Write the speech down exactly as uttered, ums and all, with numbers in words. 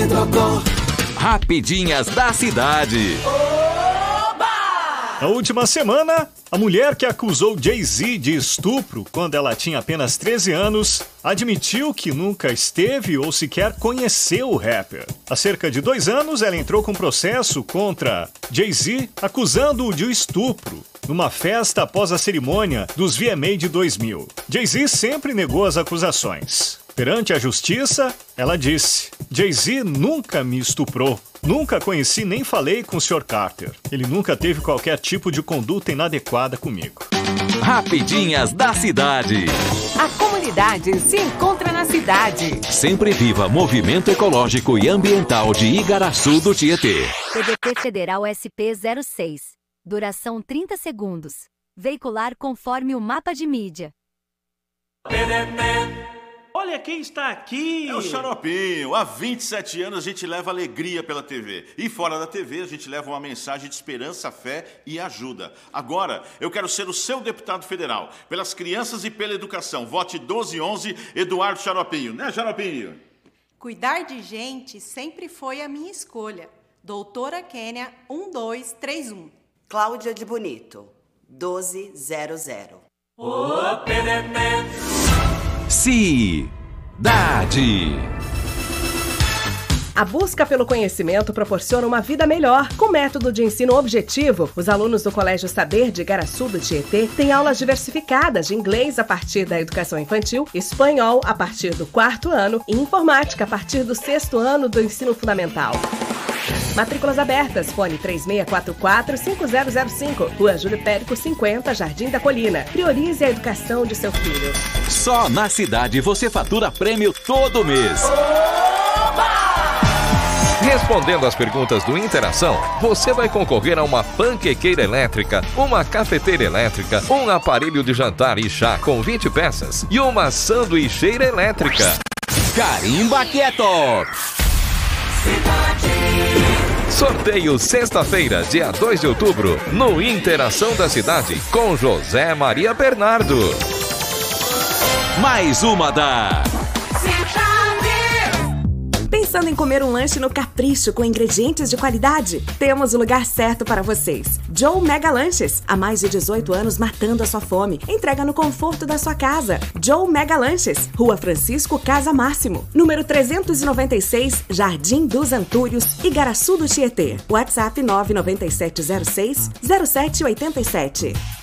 trocou. Rapidinhas da cidade. Na última semana, a mulher que acusou Jay-Z de estupro quando ela tinha apenas treze anos, admitiu que nunca esteve ou sequer conheceu o rapper. Há cerca de dois anos, ela entrou com processo contra Jay-Z, acusando-o de estupro, numa festa após a cerimônia dos V M A de dois mil. Jay-Z sempre negou as acusações. Perante a justiça, ela disse: Jay-Z nunca me estuprou. Nunca conheci nem falei com o senhor Carter. Ele nunca teve qualquer tipo de conduta inadequada comigo. Rapidinhas da cidade. A comunidade se encontra na cidade. Sempre viva Movimento Ecológico e Ambiental de Igaraçu do Tietê. P D T Federal S P zero seis. Duração trinta segundos. Veicular conforme o mapa de mídia. P D T. Olha quem está aqui! É o Xaropinho. Há vinte e sete anos a gente leva alegria pela T V. E fora da T V a gente leva uma mensagem de esperança, fé e ajuda. Agora eu quero ser o seu deputado federal. Pelas crianças e pela educação. Vote doze onze, Eduardo Xaropinho. Né, Xaropinho? Cuidar de gente sempre foi a minha escolha. Doutora Kênia um dois três um. Cláudia de Bonito, doze zero zero. Ô, P D T. Cidade. A busca pelo conhecimento proporciona uma vida melhor. Com método de ensino objetivo, os alunos do Colégio Saber de Igaraçu do Tietê têm aulas diversificadas de inglês a partir da educação infantil, espanhol a partir do quarto ano e informática a partir do sexto ano do ensino fundamental. Matrículas abertas, fone três seis quatro quatro, cinco zero zero cinco, Rua Júlio Périco cinquenta, Jardim da Colina. Priorize a educação de seu filho. Só na cidade você fatura prêmio todo mês. Respondendo às perguntas do Interação, você vai concorrer a uma panquequeira elétrica, uma cafeteira elétrica, um aparelho de jantar e chá com vinte peças e uma sanduicheira elétrica. Carimba Quieto! Sorteio sexta-feira, dia dois de outubro, no Interação da Cidade, com José Maria Bernardo. Mais uma da... Pensando em comer um lanche no Capricho com ingredientes de qualidade? Temos o lugar certo para vocês. Joe Mega Lanches. Há mais de dezoito anos matando a sua fome. Entrega no conforto da sua casa. Joe Mega Lanches. Rua Francisco Casa Máximo. Número trezentos e noventa e seis, Jardim dos Antúrios, Igaraçu do Tietê. WhatsApp nove nove sete zero seis zero sete oito sete.